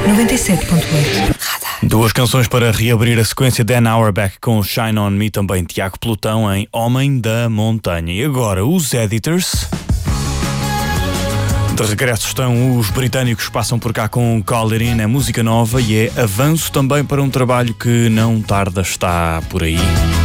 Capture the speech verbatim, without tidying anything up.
noventa e sete ponto oito. Duas canções para reabrir a sequência Dan Auerbach com Shine On Me, também Tiago Pelotão em Homem da Montanha. E agora os Editors. De regresso estão os britânicos, passam por cá com Call It In, é música nova e é avanço também para um trabalho que não tarda está por aí.